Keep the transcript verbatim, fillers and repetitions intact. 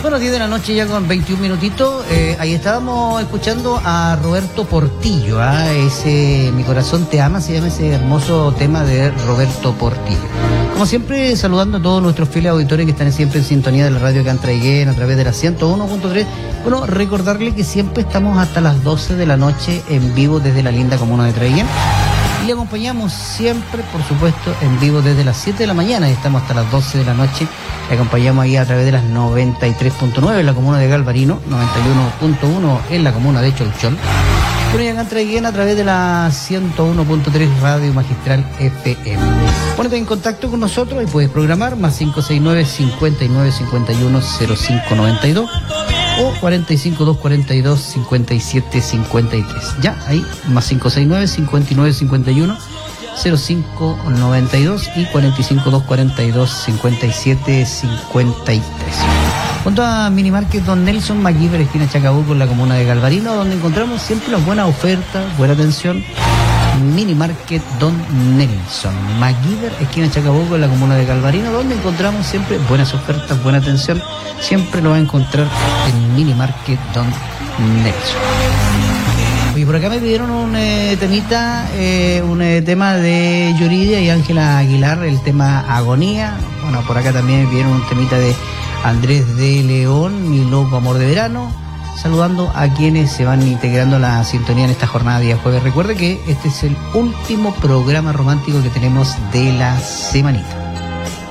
Son las diez de la noche ya con veintiún minutitos. Eh, ahí estábamos escuchando a Roberto Portillo. ¿eh? Ese Mi corazón te ama, se llama ese hermoso tema de Roberto Portillo. Como siempre, saludando a todos nuestros fieles auditores que están siempre en sintonía de la radio Cantraiguén a través de la ciento uno punto tres. Bueno, recordarle que siempre estamos hasta las doce de la noche en vivo desde la linda comuna de Traiguén. Y le acompañamos siempre, por supuesto, en vivo desde las siete de la mañana. Y estamos hasta las doce de la noche. Le acompañamos ahí a través de las noventa y tres punto nueve en la comuna de Galvarino, noventa y uno punto uno en la comuna de Cholchol. Bueno, y acá en Traiguén a través de la ciento uno punto tres Radio Magistral F M. Ponete en contacto con nosotros y puedes programar más cinco seis nueve, cincuenta y nueve, cincuenta y uno, cero cinco noventa y dos o cuarenta y cinco, doscientos cuarenta y dos, cincuenta y siete, cincuenta y tres. Ya, ahí, más cinco seis nueve, cincuenta y nueve, cincuenta y uno, cero cinco noventa y dos y cuarenta y cinco, doscientos cuarenta y dos, cincuenta y siete, cincuenta y tres. Junto a Minimarket Don Nelson, MacGyver, esquina Chacabuco, en la comuna de Galvarino, donde encontramos siempre las buenas ofertas, buena atención. Minimarket Don Nelson, MacGyver, esquina Chacabuco, en la comuna de Galvarino, donde encontramos siempre buenas ofertas, buena atención. Siempre lo va a encontrar en Minimarket Don Nelson. Y por acá me pidieron un eh, temita, eh, un eh, tema de Yuridia y Ángela Aguilar, el tema Agonía. Bueno, por acá también me pidieron un temita de Andrés de León, Mi loco amor de verano. Saludando a quienes se van integrando a la sintonía en esta jornada de día jueves. Recuerde que este es el último programa romántico que tenemos de la semanita.